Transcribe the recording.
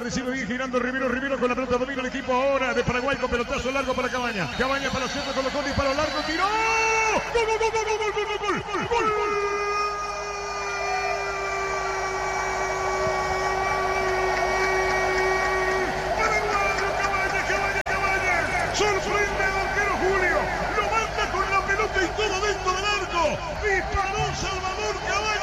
recibe bien girando Rivero con la pelota, domina el equipo ahora de Paraguay con pelotazo largo para Cabaña. Cabaña para centro, colocó disparo largo, tiró. ¡Gol! Sorprende al arquero Julio, lo manda con la pelota y todo dentro del arco. Disparó Salvador Cabaña.